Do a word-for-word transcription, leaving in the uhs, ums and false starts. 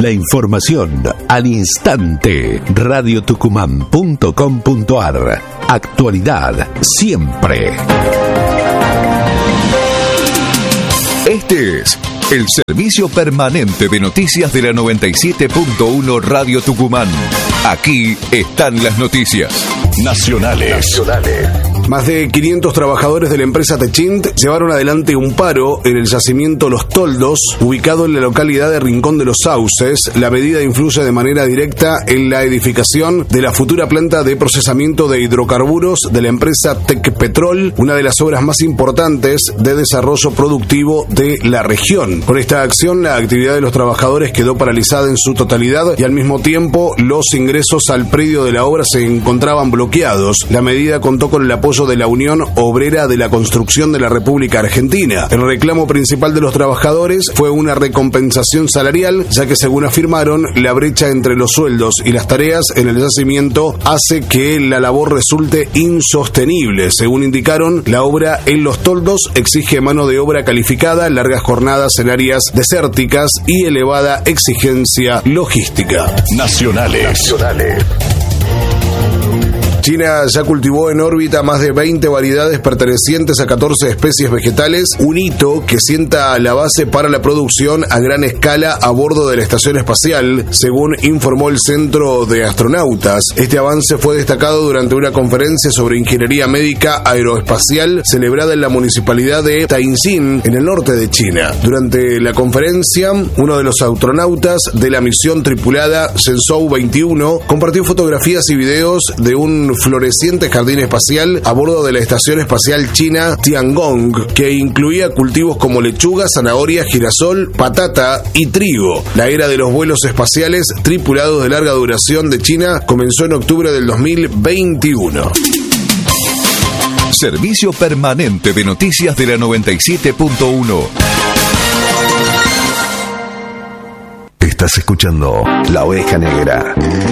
La información al instante. radio tucumán punto com punto ar. Actualidad siempre. Este es el servicio permanente de noticias de la noventa y siete punto uno Radio Tucumán. Aquí están las noticias nacionales. nacionales. Más de quinientos trabajadores de la empresa Techint llevaron adelante un paro en el yacimiento Los Toldos, ubicado en la localidad de Rincón de los Sauces. La medida influye de manera directa en la edificación de la futura planta de procesamiento de hidrocarburos de la empresa Tecpetrol, una de las obras más importantes de desarrollo productivo de la región. Con esta acción, la actividad de los trabajadores quedó paralizada en su totalidad y al mismo tiempo los ingresos al predio de la obra se encontraban bloqueados. La medida contó con el apoyo de la Unión Obrera de la Construcción de la República Argentina. El reclamo principal de los trabajadores fue una recompensación salarial, ya que según afirmaron, la brecha entre los sueldos y las tareas en el yacimiento hace que la labor resulte insostenible. Según indicaron, la obra en Los Toldos exige mano de obra calificada, largas jornadas en áreas desérticas y elevada exigencia logística. Nacionales. Nacionales. China ya cultivó en órbita más de veinte variedades pertenecientes a catorce especies vegetales, un hito que sienta la base para la producción a gran escala a bordo de la estación espacial, según informó el Centro de Astronautas. Este avance fue destacado durante una conferencia sobre ingeniería médica aeroespacial celebrada en la municipalidad de Tianjin, en el norte de China. Durante la conferencia, uno de los astronautas de la misión tripulada Shenzhou veintiuno compartió fotografías y videos de un floreciente jardín espacial a bordo de la estación espacial china Tiangong, que incluía cultivos como lechuga, zanahoria, girasol, patata y trigo. La era de los vuelos espaciales tripulados de larga duración de China comenzó en octubre del dos mil veintiuno. Servicio permanente de noticias de la noventa y siete punto uno. Estás escuchando La Oveja Negra.